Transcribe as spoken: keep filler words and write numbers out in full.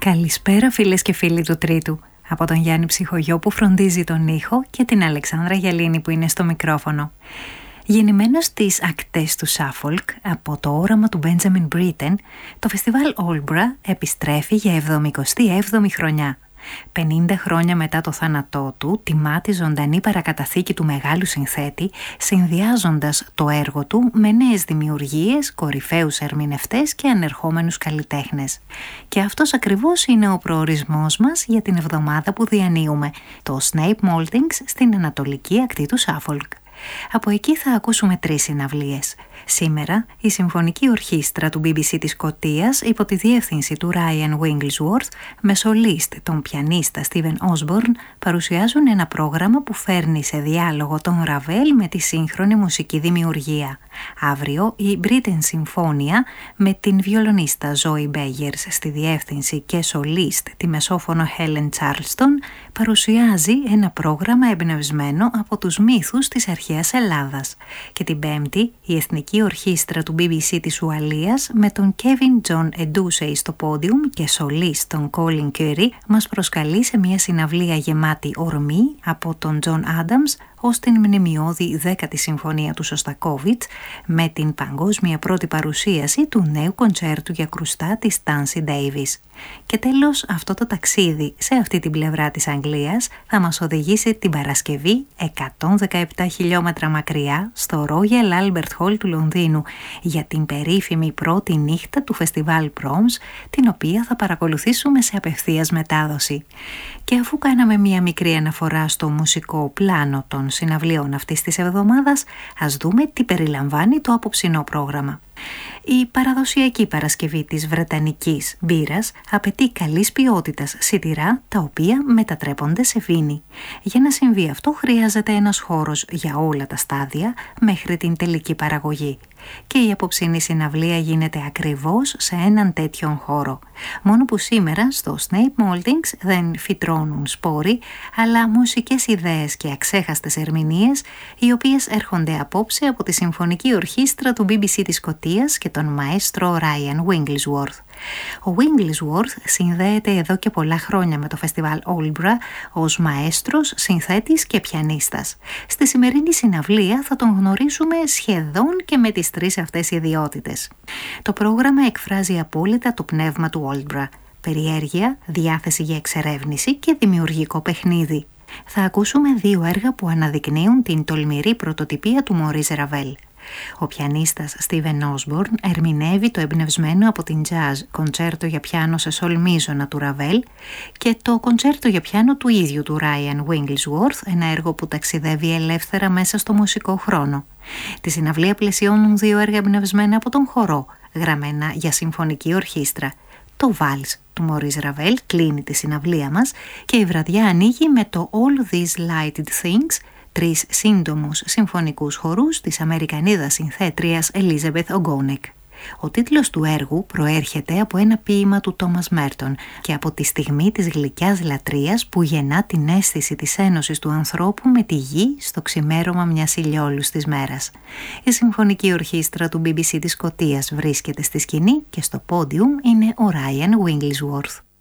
Καλησπέρα φίλες και φίλοι του Τρίτου. Από τον Γιάννη Ψυχογειό που φροντίζει τον ήχο και την Αλεξάνδρα Γελίνη που είναι στο μικρόφωνο. Γεννημένος στις ακτές του Σάφολκ από το όραμα του Μπέντζαμιν Μπρίτεν, το φεστιβάλ Όλμπρα επιστρέφει για εβδομηκοστή έβδομη χρονιά. πενήντα χρόνια μετά το θάνατό του, τιμά τη ζωντανή παρακαταθήκη του μεγάλου συνθέτη, συνδυάζοντας το έργο του με νέες δημιουργίες, κορυφαίους ερμηνευτές και ανερχόμενους καλλιτέχνες. Και αυτός ακριβώς είναι ο προορισμός μας για την εβδομάδα που διανύουμε, το Snape Maltings στην ανατολική ακτή του Σάφολκ. Από εκεί θα ακούσουμε τρεις συναυλίες. Σήμερα η Συμφωνική Ορχήστρα του μπι μπι σι της Σκωτίας υπό τη διεύθυνση του Ryan Wigglesworth με σολίστ τον πιανίστα Steven Osborne παρουσιάζουν ένα πρόγραμμα που φέρνει σε διάλογο τον Ραβέλ με τη σύγχρονη μουσική δημιουργία. Αύριο η Britain Συμφώνια με την βιολονίστα Zoe Beggers στη διεύθυνση και σολίστ τη μεσόφωνο Helen Charleston παρουσιάζει ένα πρόγραμμα εμπνευσμένο από τους μύθους της αρχαίας Ελλάδας. Και την Πέμπτη η Εθνική Ορχήστρα του μπι μπι σι της Ουαλίας με τον Kevin John Edusei στο πόντιουμ και σολίστ τον Colin Curry μας προσκαλεί σε μια συναυλία γεμάτη ορμή από τον John Adams ως την μνημειώδη δέκατη συμφωνία του Σωστακόβιτς με την παγκόσμια πρώτη παρουσίαση του νέου κοντσέρτου για κρουστά της Tansy Davis. Και τέλος, αυτό το ταξίδι σε αυτή την πλευρά της Αγγλίας θα μας οδηγήσει την Παρασκευή εκατόν δεκαεπτά χιλιόμετρα μακριά στο Royal Albert Hall του Λονδίνου για την περίφημη πρώτη νύχτα του φεστιβάλ Proms, την οποία θα παρακολουθήσουμε σε απευθείας μετάδοση. Και αφού κάναμε μία μικρή αναφορά στο μουσικό πλάνο των συναυλίων αυτής της εβδομάδας, ας δούμε τι περιλαμβάνει το απόψινό πρόγραμμα. Η παραδοσιακή Παρασκευή της βρετανικής μπύρας απαιτεί καλής ποιότητας σιτηρά τα οποία μετατρέπονται σε βίνι. Για να συμβεί αυτό χρειάζεται ένας χώρος για όλα τα στάδια μέχρι την τελική παραγωγή. Και η απόψινή συναυλία γίνεται ακριβώς σε έναν τέτοιον χώρο. Μόνο που σήμερα στο Snape Maltings δεν φυτρώνουν σπόροι, αλλά μουσικές ιδέες και αξέχαστες ερμηνείες, οι οποίες έρχονται απόψε από τη Συμφωνική Ορχήστρα του μπι μπι σι της Σκωτίας και τον μαέστρο Ryan Wigglesworth. Ο Wigglesworth συνδέεται εδώ και πολλά χρόνια με το φεστιβάλ Όλμπρα ως μαέστρος, συνθέτης και πιανίστας. Στη σημερινή συναυλία θα τον γνωρίσουμε σχεδόν και με τις τρεις αυτές ιδιότητες. Το πρόγραμμα εκφράζει απόλυτα το πνεύμα του Όλμπρα. Περιέργεια, διάθεση για εξερεύνηση και δημιουργικό παιχνίδι. Θα ακούσουμε δύο έργα που αναδεικνύουν την τολμηρή πρωτοτυπία του Maurice Ravel. Ο πιανίστας Steven Osborne ερμηνεύει το εμπνευσμένο από την jazz κοντσέρτο για πιάνο σε σολ μίζωνα του Ravel και το κοντσέρτο για πιάνο του ίδιου του Ryan Wigglesworth, ένα έργο που ταξιδεύει ελεύθερα μέσα στο μουσικό χρόνο. Τη συναυλία πλαισιώνουν δύο έργα εμπνευσμένα από τον χορό, γραμμένα για συμφωνική ορχήστρα. Το Βάλς του Maurice Ravel κλείνει τη συναυλία μας και η βραδιά ανοίγει με το All These Lighted Things, τρεις σύντομους συμφωνικούς χορούς της Αμερικανίδας συνθέτριας Elizabeth Ogonek. Ο τίτλος του έργου προέρχεται από ένα ποίημα του Τόμας Μέρτον και από τη στιγμή της γλυκιάς λατρείας που γεννά την αίσθηση της ένωσης του ανθρώπου με τη γη στο ξημέρωμα μιας ηλιόλουστης μέρας. Η Συμφωνική Ορχήστρα του μπι μπι σι της Σκωτίας βρίσκεται στη σκηνή και στο πόντιουμ είναι ο Ryan Wigglesworth.